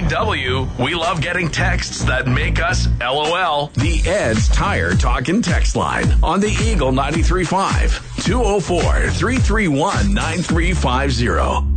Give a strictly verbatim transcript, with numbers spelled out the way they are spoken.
W, we love getting texts that make us LOL. The Ed's Tire Talkin' text line on the Eagle ninety-three point five, two oh four, three three one, nine three five zero.